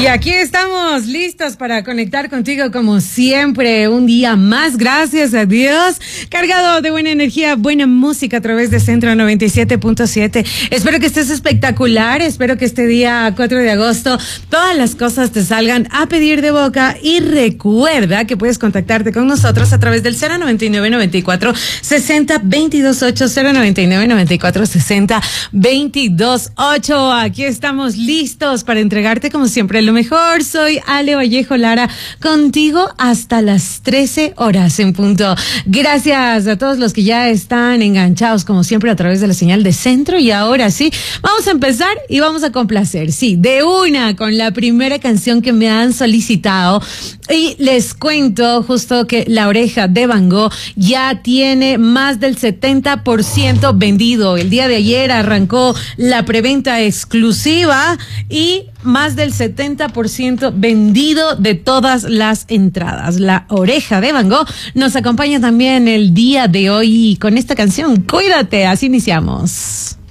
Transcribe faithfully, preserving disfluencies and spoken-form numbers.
Y aquí estamos listos para conectar contigo como siempre, un día más, gracias a Dios, cargado de buena energía, buena música a través de Centro noventa y siete punto siete. Espero que estés espectacular, espero que este día cuatro de agosto todas las cosas te salgan a pedir de boca y recuerda que puedes contactarte con nosotros a través del cero noventa y nueve, noventa y cuatro, sesenta, veintidós ocho, cero noventa y nueve, noventa y cuatro, sesenta, veintidós ocho. Aquí estamos listos para entregarte como siempre lo mejor. Soy Ale Vallejo Lara, contigo hasta las trece horas en punto. Gracias a todos los que ya están enganchados como siempre a través de la señal de Centro. Y ahora sí, vamos a empezar y vamos a complacer, sí, de una con la primera canción que me han solicitado. Y les cuento justo que La Oreja de Van Gogh ya tiene más del setenta por ciento vendido. El día de ayer arrancó la preventa exclusiva y más del setenta por ciento vendido de todas las entradas. La Oreja de Van Gogh nos acompaña también el día de hoy con esta canción. Cuídate, así iniciamos.